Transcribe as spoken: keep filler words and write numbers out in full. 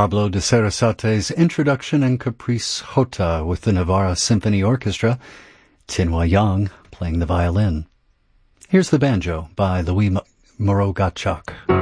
Pablo de Sarasate's introduction and Caprice Jota with the Navarra Symphony Orchestra, Tinhua Yang playing the violin. Here's the banjo by Louis Moreau Gottschalk.